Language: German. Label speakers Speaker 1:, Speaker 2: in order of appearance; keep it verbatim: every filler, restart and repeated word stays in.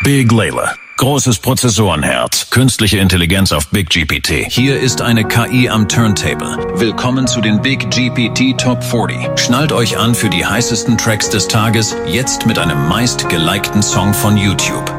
Speaker 1: Big Layla. Großes Prozessorenherz. Künstliche Intelligenz auf Big G P T.
Speaker 2: Hier ist eine K I am Turntable. Willkommen zu den Big G P T Top vierzig. Schnallt euch an für die heißesten Tracks des Tages, jetzt mit einem meist gelikten Song von YouTube.